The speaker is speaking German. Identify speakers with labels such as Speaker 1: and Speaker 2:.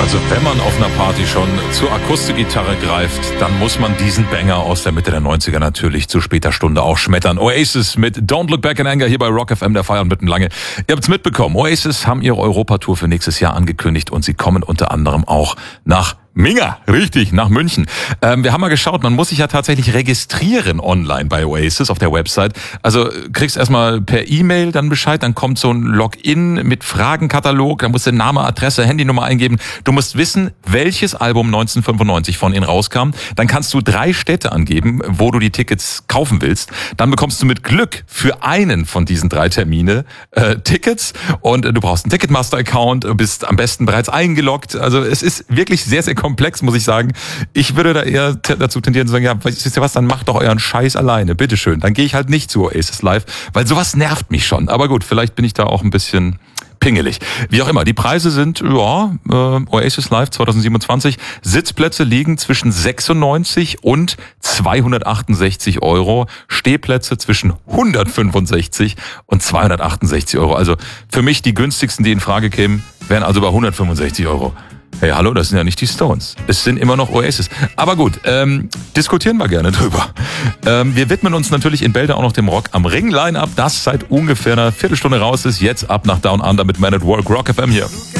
Speaker 1: Also wenn man auf einer Party schon zur Akustikgitarre greift, dann muss man diesen Banger aus der Mitte der 90er natürlich zu später Stunde auch schmettern. Oasis mit Don't Look Back in Anger hier bei Rock FM, der Feiern mitten lange. Ihr habt's mitbekommen, Oasis haben ihre Europatour für nächstes Jahr angekündigt und sie kommen unter anderem auch nach Minga, richtig, nach München. Wir haben mal geschaut, man muss sich ja tatsächlich registrieren online bei Oasis auf der Website. Also kriegst erstmal per E-Mail dann Bescheid, dann kommt so ein Login mit Fragenkatalog, da musst du Name, Adresse, Handynummer eingeben. Du musst wissen, welches Album 1995 von ihnen rauskam. Dann kannst du 3 Städte angeben, wo du die Tickets kaufen willst. Dann bekommst du mit Glück für einen von diesen 3 Termine Tickets und du brauchst einen Ticketmaster-Account, bist am besten bereits eingeloggt. Also es ist wirklich sehr, sehr komplex, muss ich sagen. Ich würde da eher dazu tendieren zu sagen, ja, wisst ihr was, dann macht doch euren Scheiß alleine, bitteschön. Dann gehe ich halt nicht zu Oasis Live, weil sowas nervt mich schon. Aber gut, vielleicht bin ich da auch ein bisschen pingelig. Wie auch immer, die Preise sind, Oasis Live 2027, Sitzplätze liegen zwischen 96 und 268 Euro, Stehplätze zwischen 165 und 268 Euro. Also für mich die günstigsten, die in Frage kämen, wären also bei 165 Euro. Hey, hallo, das sind ja nicht die Stones. Es sind immer noch Oasis. Aber gut, diskutieren wir gerne drüber. Wir widmen uns natürlich in Bälde auch noch dem Rock am Ring Line-Up, das seit ungefähr einer Viertelstunde raus ist. Jetzt ab nach Down Under mit Man at Work, Rock FM hier.